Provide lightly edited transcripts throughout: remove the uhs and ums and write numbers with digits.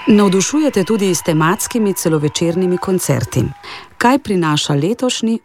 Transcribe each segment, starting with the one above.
Navdušujete tudi s tematskimi celovečernimi koncerti. Kaj prinaša letošnji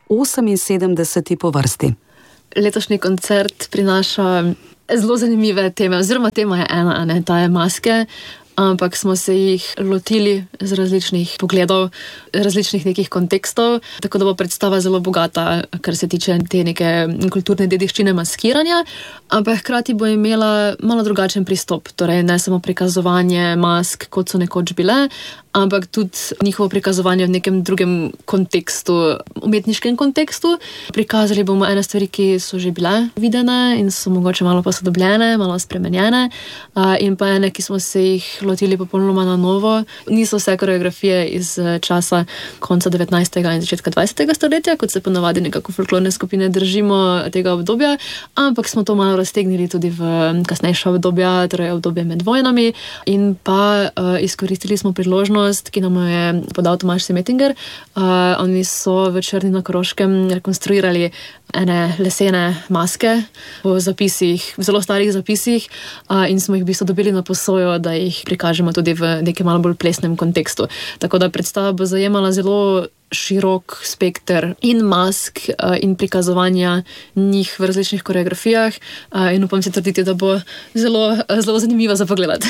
78. po vrsti? Letošnji koncert prinaša zelo zanimive teme, oziroma tema je ena, ta je maske, ampak smo se jih lotili z različnih pogledov, različnih nekih kontekstov, tako da bo predstava zelo bogata, kar se tiče te neke kulturne dediščine maskiranja, ampak hkrati bo imela malo drugačen pristop, torej ne samo prikazovanje mask, kot so nekoč bile, ampak tudi njihovo prikazovanje v nekem drugem kontekstu, umetniškem kontekstu. Prikazali bomo ene stvari, ki so že bile videne in so mogoče malo posodobljene, malo spremenjene, in pa ene, ki smo se jih lotili popolnoma na novo. Niso vse koreografije iz časa konca 19. in začetka 20. stoletja, kot se ponavadi nekako folklorne skupine držimo tega obdobja, ampak smo to malo raztegnili tudi v kasnejša obdobja, torej obdobje med vojnami, in pa izkoristili smo priložnost, ki nam je podal Tomaž Semetinger. Oni so v Črni na Koroškem rekonstruirali ene lesene maske v zapisih, v zelo starih zapisih, in smo jih v bistvu dobili na posojo, da jih prikažemo tudi v nekem malo bolj plesnem kontekstu. Tako da predstava bo zajemala zelo širok spekter in mask in prikazovanja njih v različnih koreografijah, in upam si trditi, da bo zelo, zelo zanimiva za pogled.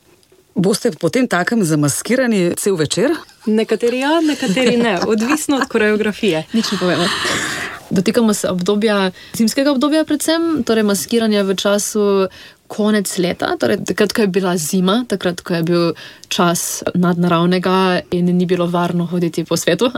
Boste potem takem zamaskirani cel večer? Nekateri ja, nekateri ne. Odvisno od koreografije. Nič ne povemo. Dotikamo se obdobja, zimskega obdobja predvsem, torej maskiranja v času konec leta, torej takrat, ko je bila zima, takrat, ko je bil čas nadnaravnega in ni bilo varno hoditi po svetu,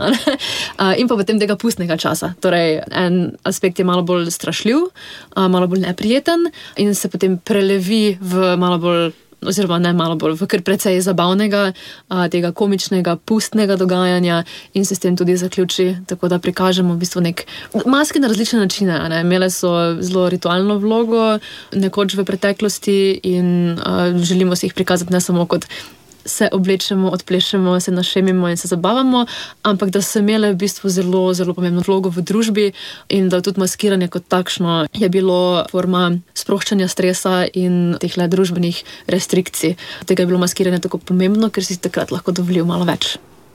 in pa potem tega pustnega časa. Torej, en aspekt je malo bolj strašljiv, malo bolj neprijeten in se potem prelevi v malo bolj, oziroma ne malo bolj, v kar precej zabavnega, tega komičnega, pustnega dogajanja in se s tem tudi zaključi, tako da prikažemo v bistvu maske na različne načine. Imele so zelo ritualno vlogo nekoč v preteklosti in želimo si jih prikazati ne samo kot se oblečemo, odplešemo, se našemimo in se zabavamo, ampak da so imele v bistvu zelo, zelo pomembno vlogo v družbi in da tudi maskiranje kot takšno je bilo forma sproščanja stresa in teh družbenih restrikcij. Tega je bilo maskiranje tako pomembno, ker si takrat lahko dovolil malo več.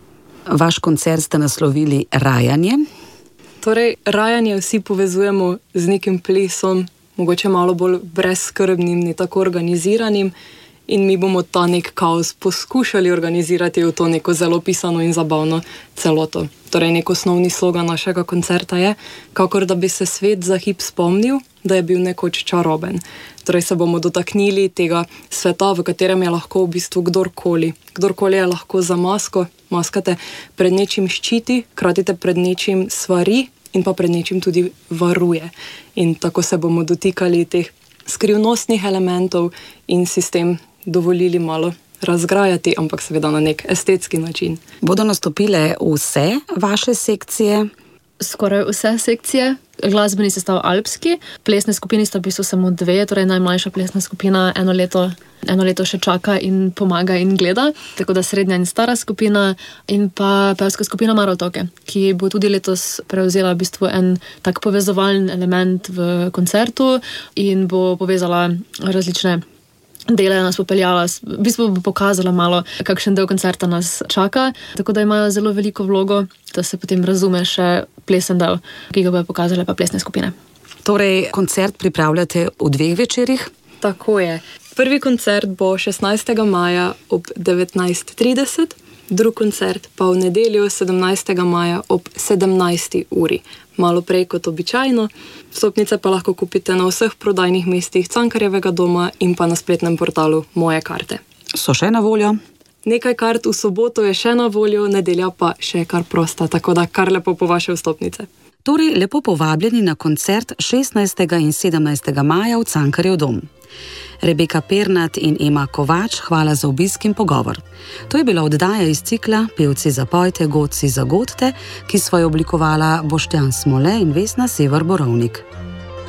Vaš koncert ste naslovili Rajanje. Torej, rajanje vsi povezujemo z nekim plesom, mogoče malo bolj brezskrbnim, ne tako organiziranim, in mi bomo ta nek kaos poskušali organizirati v to neko zelo pisano in zabavno celoto. Torej, nek osnovni slogan našega koncerta je, kakor da bi se svet za hip spomnil, da je bil nekoč čaroben. Torej, se bomo dotaknili tega sveta, v katerem je lahko v bistvu kdorkoli. Kdorkoli je lahko za masko, maska te pred nečim ščiti, krati te pred nečim svari in pa pred nečim tudi varuje. In tako se bomo dotikali teh skrivnostnih elementov in si s tem dovolili malo razgrajati, ampak seveda na nek estetski način. Bodo nastopile vse vaše sekcije? Skoraj vse sekcije. Glasbeni sestav alpski, plesne skupine sta v bistvu samo dve, torej najmlajša plesna skupina eno leto še čaka in pomaga in gleda, tako da srednja in stara skupina in pa pevska skupina Marotoke, ki bo tudi letos prevzela v bistvu en tak povezovalen element v koncertu in bo povezala različne dele, nas popeljala, v bistvu bo pokazala malo, kakšen del koncerta nas čaka, tako da imajo zelo veliko vlogo, da se potem razume še plesen del, ki ga bojo pokazale pa plesne skupine. Torej, koncert pripravljate v 2 večerih? Tako je. Prvi koncert bo 16. maja ob 19:30, drug koncert pa v nedeljo 17. maja ob 17. uri. Malo prej kot običajno. Vstopnice pa lahko kupite na vseh prodajnih mestih Cankarjevega doma in pa na spletnem portalu Moje karte. So še na voljo? Nekaj kart v soboto je še na voljo, nedelja pa še kar prosta, tako da kar lepo po vaše vstopnice. Torej, lepo povabljeni na koncert 16. in 17. maja v Cankarjev dom. Rebeka Pernat in Ema Kovač, hvala za obisk in pogovor. To je bila oddaja iz cikla Pevci zapojte, godci zagodte, ki sva jo oblikovala Boštjan Smole in Vesna Sever Borovnik.